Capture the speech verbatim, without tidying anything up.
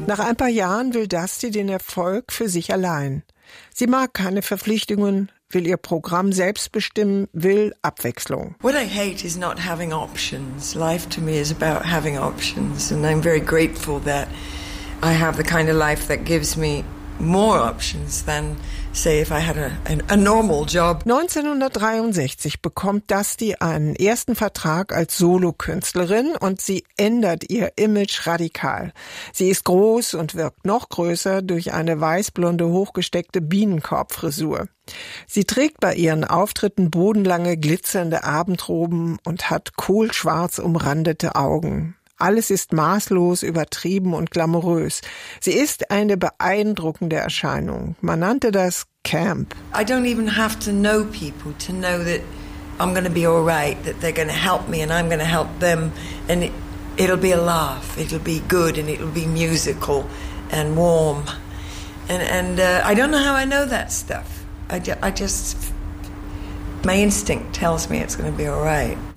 Nach ein paar Jahren will Dusty den Erfolg für sich allein. Sie mag keine Verpflichtungen, will ihr Programm selbst bestimmen, will Abwechslung. What I hate is not having options. Life to me is about having options, and I'm very grateful that I have the kind of life that gives me more options than, say, if I had a, a, a normal job. neunzehnhundertdreiundsechzig bekommt Dusty einen ersten Vertrag als Solokünstlerin und sie ändert ihr Image radikal. Sie ist groß und wirkt noch größer durch eine weißblonde, hochgesteckte Bienenkorbfrisur. Sie trägt bei ihren Auftritten bodenlange, glitzernde Abendroben und hat kohlschwarz umrandete Augen. Alles ist maßlos, übertrieben und glamourös. Sie ist eine beeindruckende Erscheinung. Man nannte das Camp. I don't even have to know people to know that I'm going to be all right, that they're going to help me and I'm going to help them. And it, it'll be a laugh, it'll be good and it'll be musical and warm. And, and uh, I don't know how I know that stuff. I, ju- I just, my instinct tells me it's going to be all right.